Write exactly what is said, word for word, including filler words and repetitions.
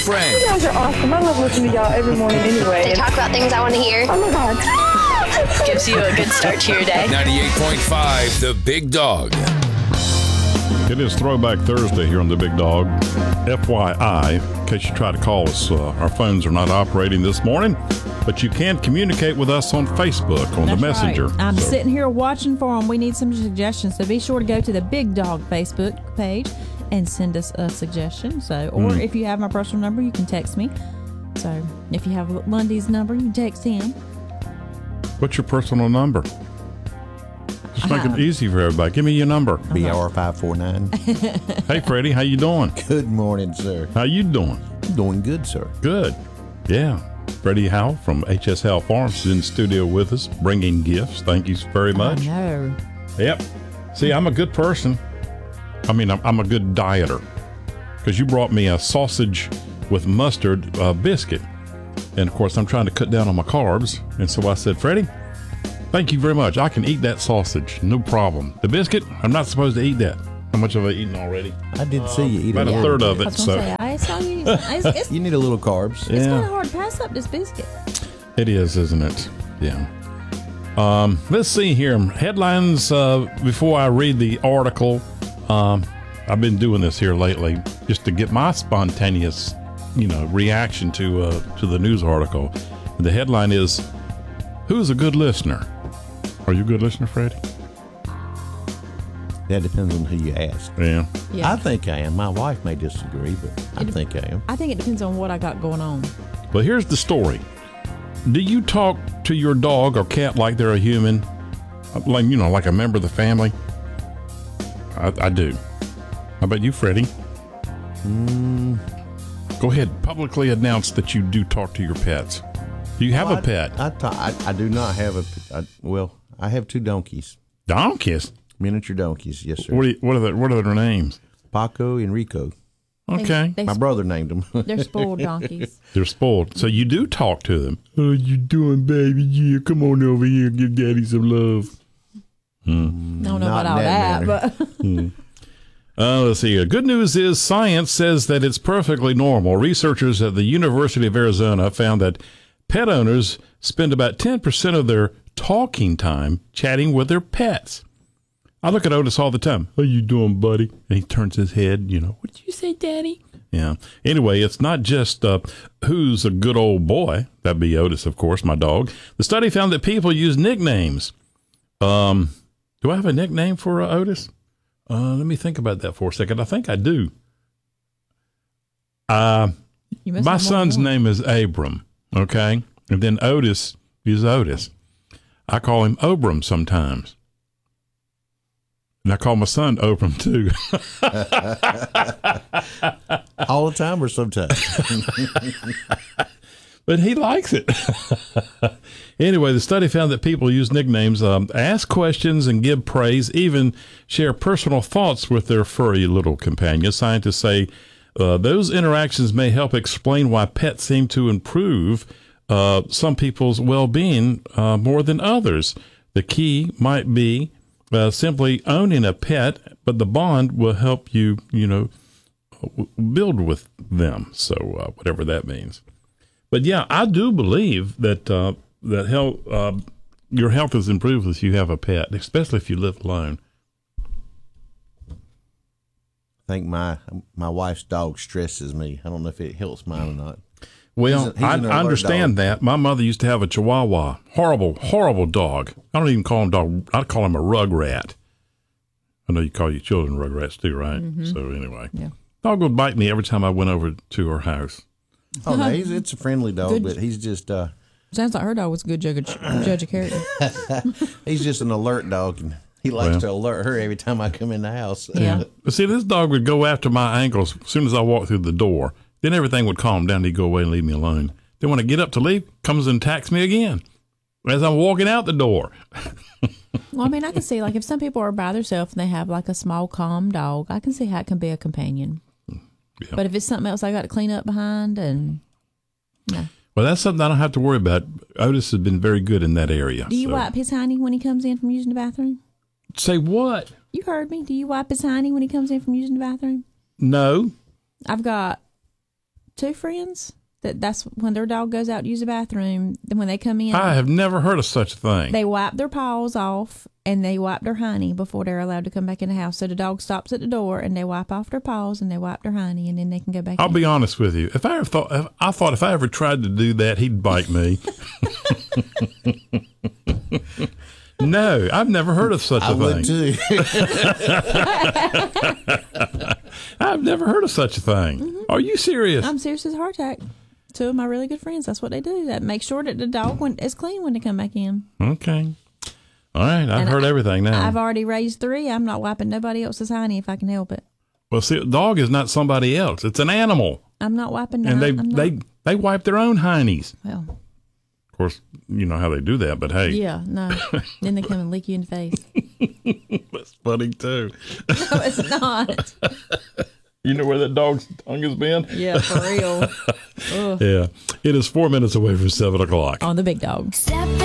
friend. You guys are awesome. I love listening to y'all every morning anyway. They talk about things I want to hear. Oh, my God. Gives you a good start to your day. ninety-eight point five, The Big Dog. It is Throwback Thursday here on The Big Dog. F Y I, in case you try to call us, uh, our phones are not operating this morning, but you can communicate with us on Facebook, on That's the Messenger. Right. I'm So- sitting here watching for them. We need some suggestions, so be sure to go to the Big Dog Facebook page and send us a suggestion. So, or Mm. if you have my personal number, you can text me. So, if you have Lundy's number, you can text him. What's your personal number? Just make Uh-huh. it easy for everybody. Give me your number. B R five four nine. Hey, Freddie, how you doing? Good morning, sir. How you doing? Doing good, sir. Good. Yeah. Freddie Howell from H S Howell Farms is in the studio with us, bringing gifts. Thank you very much. I know. Yep. See, I'm a good person. I mean, I'm, I'm a good dieter because you brought me a sausage with mustard uh, biscuit. And of course, I'm trying to cut down on my carbs. And so I said, Freddie, thank you very much. I can eat that sausage. No problem. The biscuit, I'm not supposed to eat that. How much have I eaten already? I did see you eat About a a little third bit. of I it. was So going to say, I saw you. It's, it's, You need a little carbs. it's yeah, kind of hard to pass up this biscuit. it is, isn't it? Yeah. Um, let's see here. Headlines uh, before I read the article. Um, I've been doing this here lately just to get my spontaneous, you know, reaction to uh, to the news article. The headline is, "Who's a good listener?" Are you a good listener, Freddie? That depends on who you ask. Yeah. Yeah. I think I am. My wife may disagree, but I It- think I am. I think it depends on what I got going on. But here's the story. Do you talk to your dog or cat like they're a human? Like, you know, like a member of the family? I, I do. How about you, Freddie? Mm, Go ahead, publicly announce that you do talk to your pets. Do you have well, a pet? I, I, ta- I, I do not have a. I, well, I have two donkeys, Donkeys? miniature donkeys. Yes, sir. What, do you, what, are the, what are their names? Paco and Rico. Okay. They, My they, brother named them. they're spoiled donkeys. They're spoiled. So you do talk to them. How you doing, baby? Yeah, come on over here and give daddy some love. I don't know Not about all in that that, but Uh, let's see here. Good news is science says that it's perfectly normal. Researchers at the University of Arizona found that pet owners spend about ten percent of their talking time chatting with their pets. I look at Otis all the time. How you doing, buddy? And he turns his head, you know, what did you say, Daddy? Yeah. Anyway, it's not just uh, who's a good old boy. That'd be Otis, of course, my dog. The study found that people use nicknames. Um, do I have a nickname for uh, Otis? Uh, let me think about that for a second. I think I do. Uh, you must my have more son's than one. name is Abram, okay? And then Otis is Otis. I call him Obram sometimes. And I call my son Obram, too. All the time or sometimes? But he likes it. Anyway, the study found that people use nicknames, um, ask questions and give praise, even share personal thoughts with their furry little companions. Scientists say uh, those interactions may help explain why pets seem to improve uh, some people's well-being uh, more than others. The key might be uh, simply owning a pet, but the bond will help you, you know, build with them. So uh, whatever that means. But yeah, I do believe that uh, that health, uh, your health is improved if you have a pet, especially if you live alone. I think my my wife's dog stresses me. I don't know if it helps mine or not. Well, He's a- he's I, an I alert understand dog. that. My mother used to have a Chihuahua, horrible, horrible dog. I don't even call him dog. I call him a rug rat. I know you call your children rug rats too, right? Mm-hmm. So anyway, Yeah. dog would bite me every time I went over to her house. Oh, no, he's, it's a friendly dog, Good. but he's just uh, Sounds like her dog was a good judge, judge of character. he's just an alert dog, and he likes Well. to alert her every time I come in the house. Yeah. But see, this dog would go after my ankles as soon as I walked through the door. Then everything would calm down. He'd go away and leave me alone. Then when I get up to leave, comes and attacks me again as I'm walking out the door. Well, I mean, I can see, like, if some people are by themselves and they have, like, a small, calm dog, I can see how it can be a companion. Yeah. But if it's something else I got to clean up behind, and no. Well, that's something I don't have to worry about. Otis has been very good in that area. Do you so. wipe his hiney when he comes in from using the bathroom? Say what? You heard me. Do you wipe his hiney when he comes in from using the bathroom? No. I've got two friends that that's when their dog goes out to use the bathroom. Then when they come in, I have never heard of such a thing. they wipe their paws off and they wipe their hiney before they're allowed to come back in the house. So the dog stops at the door and they wipe off their paws and they wipe their hiney and then they can go back I'll in. be honest with you. If I ever thought, if, I thought if I ever tried to do that, he'd bite me. No, I've never heard of such a I thing. would too. I've never heard of such a thing. Mm-hmm. Are you serious? I'm serious as a heart attack. Two of my really good friends, that's what they do. That make sure that the dog when, is clean when they come back in. Okay. All right. I've And heard I- everything now. I've already raised three. I'm not wiping nobody else's hiney if I can help it. Well, see, a dog is not somebody else. It's an animal. I'm not wiping. And no, they, I'm not. they, they wipe their own heinies. well, Of course, you know how they do that, but hey. yeah, no. Then they come and lick you in the face. That's funny, too. No, it's not. You know where that dog's tongue has been? Yeah, for real. Yeah. It is four minutes away from seven o'clock. On the big dog. Step